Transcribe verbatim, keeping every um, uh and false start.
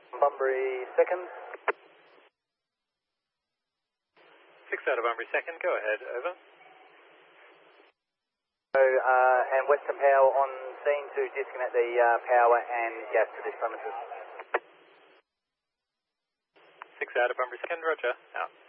Bunbury second. Six out of Bunbury second, go ahead, over. So, uh, and Western Power on scene to disconnect the uh, power and gas to this premises. Six out of Bunbury second, roger, out.